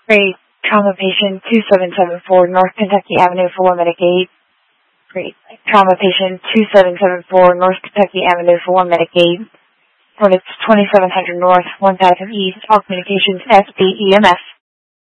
Great. Trauma patient 2774 North Kentucky Avenue for 1 Medicaid. Great. Trauma patient 2774 North Kentucky Avenue for 1 Medicaid. Coordinates 2700 North, 1000 East. All communications SBEMS.